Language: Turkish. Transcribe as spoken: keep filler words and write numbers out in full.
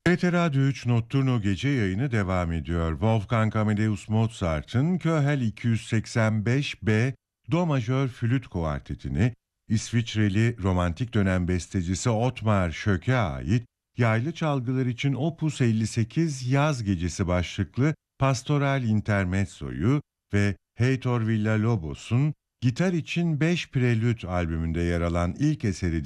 T R T Radyo üç Notturno gece yayını devam ediyor. Wolfgang Amadeus Mozart'ın Köhel iki yüz seksen beş B Do majör flüt kuartetini İsviçreli romantik dönem bestecisi Ottmar Schöck'e ait yaylı çalgılar için Opus elli sekiz Yaz Gecesi başlıklı Pastoral Intermezzo'yu ve Heitor Villa-Lobos'un Gitar için beş Prelüt albümünde yer alan ilk eseri